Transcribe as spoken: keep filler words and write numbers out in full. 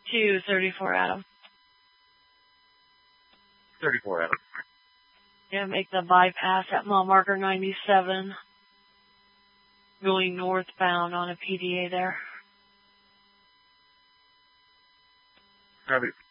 to thirty-four, Adam. thirty-four, Adam. Yeah, make the bypass at mile marker ninety-seven. Going northbound on a P D A there. Copy.